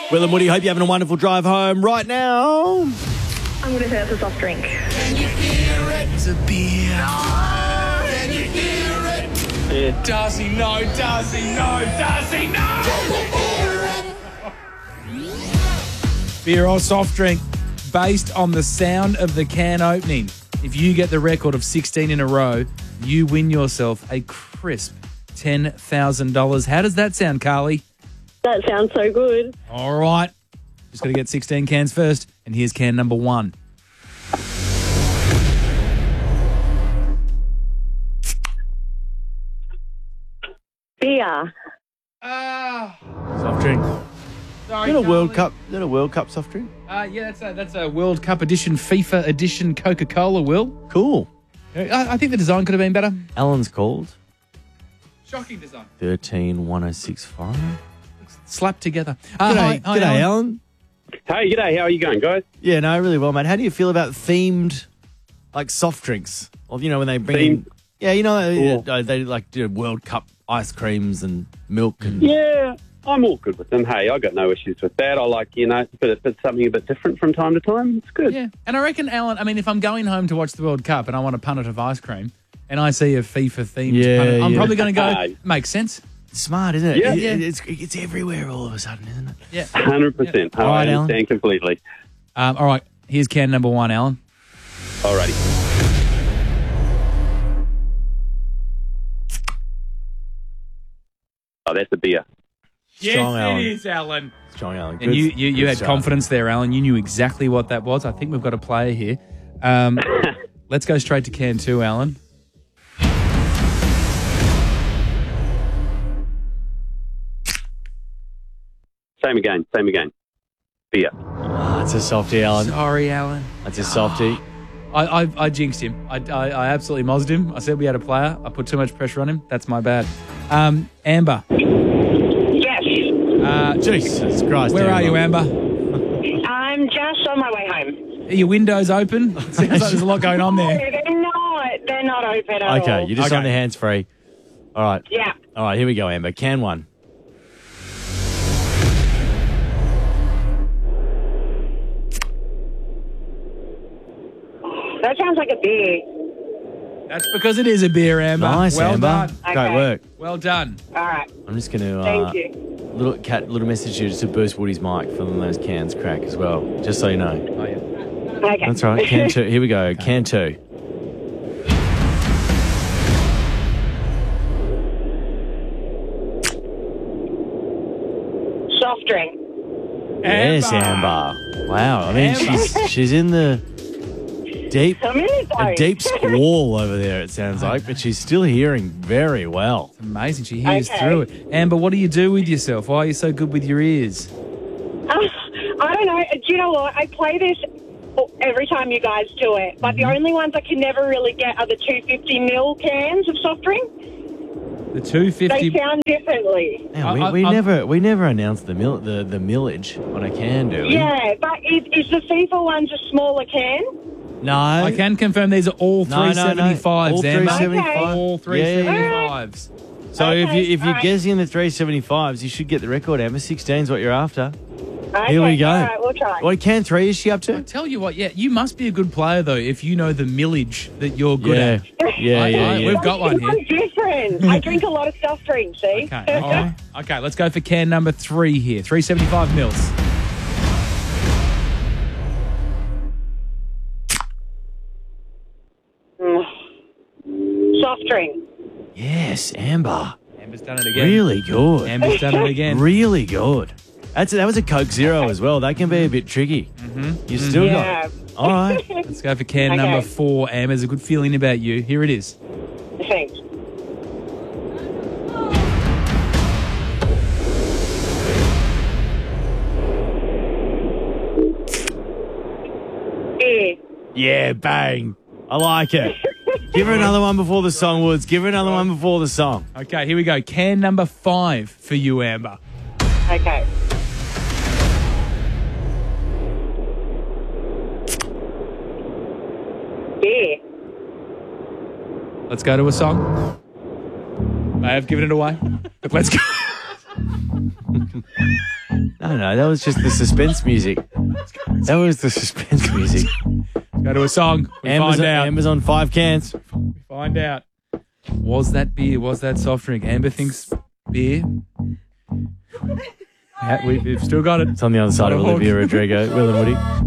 Will and Woody, hope you're having a wonderful drive home right now. I'm going to say it's a soft drink. It's a beer. Darcy, no, Darcy, no, Darcy, no! Beer or soft drink, based on the sound of the can opening. If you get the record of 16 in a row, you win yourself a crisp $10,000. How does that sound, Carly? That sounds so good. All right. Just got to get 16 cans first, and here's can number 1. Beer. Soft drink. Sorry, Is that a World Carly. Cup? Is that a World Cup soft drink? Yeah, that's a World Cup edition, FIFA edition Coca-Cola, Will. Cool. I think the design could have been better. Alan's called Shocking design. 131065. Slapped together. G'day, Hi, G'day, Alan. Hey, g'day. How are you going, guys? Yeah, no, really well, mate. How do you feel about themed, like, soft drinks? Or, you know, when they bring in... Themed? Yeah, you know, Cool. they like do World Cup ice creams and milk and... Yeah, I'm all good with them. Hey, I got no issues with that. I like, but something a bit different from time to time. It's good. Yeah, and I reckon, Alan, I mean, if I'm going home to watch the World Cup and I want a punnet of ice cream and I see a FIFA-themed Yeah, punnet, I'm yeah. probably going to go, Aye. makes sense. It's smart, isn't it? Yeah. It's everywhere all of a sudden, isn't it? Yeah. 100%. All right, I Alan. understand completely. All right, here's can number 1, Alan. Alrighty. Oh, that's a beer. Strong, Alan. is, Alan. Strong, Alan. And you Good had start. confidence there, Alan. You knew exactly what that was. I think we've got a player here. Let's go straight to can 2, Alan. Same again. Beer. Ah, it's a softie, Alan. Sorry, Alan. That's a softie. I jinxed him. I absolutely mozzed him. I said we had a player. I put too much pressure on him. That's my bad. Amber, Yes. Jesus Christ. where are you, Amber? I'm just on my way home. Are your windows open? It seems like there's a lot going on No, there. they're not open at all. Okay, you're just Okay. on the hands free. All right. Yeah. All right, here we go, Amber. Can 1. That sounds like a beer. That's because it is a beer, Amber. Nice, well Amber. done. Great Okay. work. Well done. All right. I'm just going to Thank you. little message you just to boost Woody's mic for when those cans crack as well, just so you know. Oh, yeah. Okay. That's right. Can 2. Here we go. Can 2. Soft drink. Yes, Amber. Wow. I mean, Amber. she's in the deep I'm in it, though. a deep squall over there, it sounds like, but she's still hearing very well. Amazing. She hears Okay. through it. Amber, what do you do with yourself? Why are you so good with your ears? I don't know. Do you know what? I play this every time you guys do it, but the only ones I can never really get are the 250ml cans of soft drink. The They 250. sound differently. Now, we never announced the millage on a can, do we? Yeah, but is the FIFA ones a smaller can? No. I can confirm these are all No, no, no. 375s, All Amber. 375. All 375s. So if Okay, you're all right. guessing the 375s, you should get the record, Amber. 16 is what you're after. Okay, Here we go. All right, we'll try. What can 3 is she up to? Tell you what, yeah, you must be a good player, though, if you know the millage that you're good Yeah. at. Yeah, yeah, yeah. We've got one here. I'm different. I drink a lot of soft drinks, see? Okay. All right. Okay, let's go for can number 3 here. 375 mils. Soft drink. Yes, Amber. Amber's done it again. Really good. Amber's done it again. Really good. That was a Coke Zero as well. That can be a bit tricky. You still Yeah. got it. All right. Let's go for can Okay. number 4. Amber, there's a good feeling about you. Here it is. Thanks. Beer. Yeah, bang. I like it. Give her another one before the song, Woods. Give her another one before the song. Okay, here we go. Can number 5 for you, Amber. Okay. Beer. Let's go to a song. May have given it away, but let's go. No, that was just the suspense music. That was the suspense music. Go to a song. We Amber's, find out. Amber's on 5 cans. We find out. Was that beer? Was that soft drink? Amber thinks beer. Yeah, we've still got it. It's on the other side of Not a hook. Olivia Rodrigo. Will and Woody.